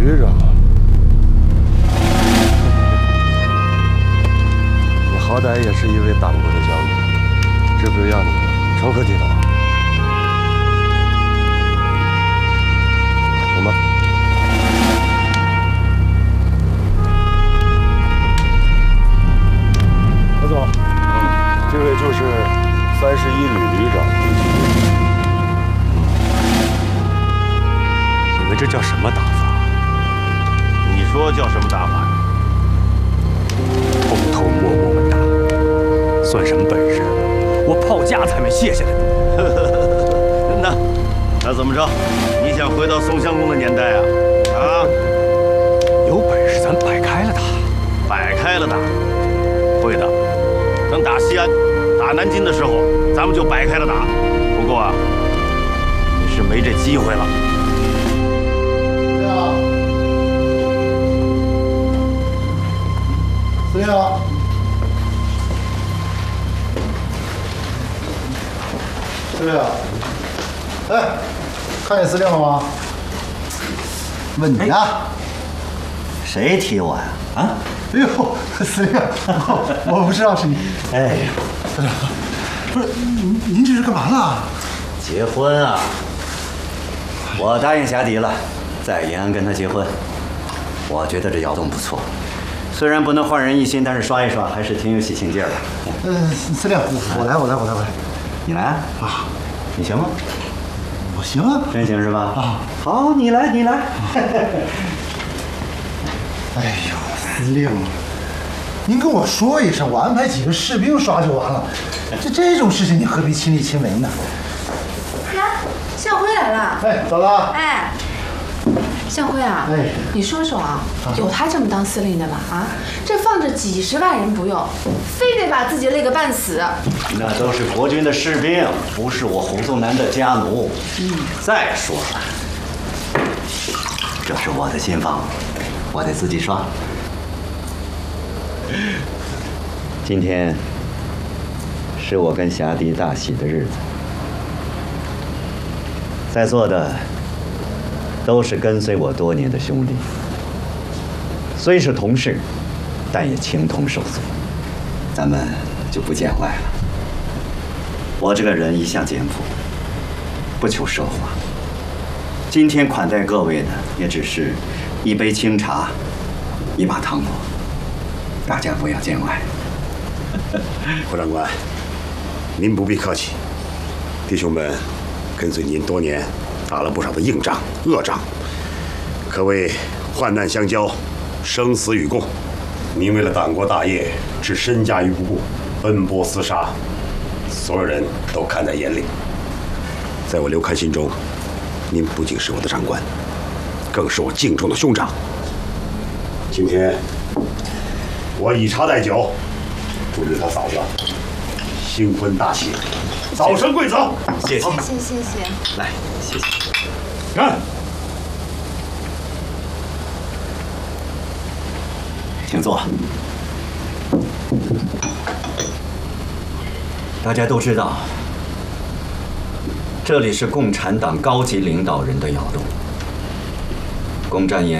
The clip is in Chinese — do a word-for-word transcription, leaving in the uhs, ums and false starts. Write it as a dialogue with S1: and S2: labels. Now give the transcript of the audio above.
S1: 旅长，你好歹也是一位党国的将军，这个样子成何体统？走吧。何总，嗯，这位就是三十一旅旅长李继辉。
S2: 你们这叫什么打法？
S3: 你说叫什么打法？
S2: 偷偷摸摸的打，算什么本事？我炮架才没卸下来。
S3: 那那怎么着？你想回到宋襄公的年代啊？啊？
S2: 有本事咱摆开了打，
S3: 摆开了打，会的。等打西安、打南京的时候，咱们就摆开了打。不过啊，你是没这机会了。
S4: 司令，司令，哎，看见司令了吗？问你呢。
S5: 谁提我呀？啊？
S4: 哎呦，司令，我我不知道是你。
S5: 哎呀，
S4: 司令，不是您您这是干嘛呢？
S5: 结婚啊！我答应霞迪了，在延安跟她结婚。我觉得这窑洞不错。 虽然不能焕然一新，但是刷一刷还是挺有喜庆劲儿的。
S4: 呃，司令，我我来，我来，我来，我来。
S5: 你来啊？
S4: 啊，
S5: 你行吗？
S4: 我行啊。
S5: 真行是吧？
S4: 啊，
S5: 好，你来，你来。
S4: 哎呦，司令，您跟我说一声，我安排几个士兵刷就完了。这这种事情你何必亲力亲为呢？
S6: 呀，向辉来了。
S4: 哎，走了。
S6: 哎。 向辉啊，
S4: 哎，
S6: 你说说啊，有他这么当司令的吗？啊，这放着几十万人不用，非得把自己累个半死。
S5: 那都是国军的士兵，不是我胡宗南的家奴。嗯，再说了，这是我的新房，我得自己刷。今天是我跟霞迪大喜的日子，在座的。 都是跟随我多年的兄弟，虽是同事，但也情同手足，咱们就不见外了。我这个人一向简朴，不求奢华。今天款待各位的，也只是一杯清茶，一把糖果，大家不要见外。
S7: 胡长官，您不必客气，弟兄们跟随您多年。 打了不少的硬仗、恶仗，可谓患难相交，生死与共。您为了党国大业，置身家于不顾，奔波厮杀，所有人都看在眼里。在我刘戡心中，您不仅是我的长官，更是我敬重的兄长。今天我以茶代酒，祝愿他嫂子新婚大喜，早生贵子。
S5: 谢谢，
S6: 谢谢，谢谢。
S5: 来，谢谢。
S7: 干！
S5: 请坐。大家都知道，这里是共产党高级领导人的窑洞。攻占延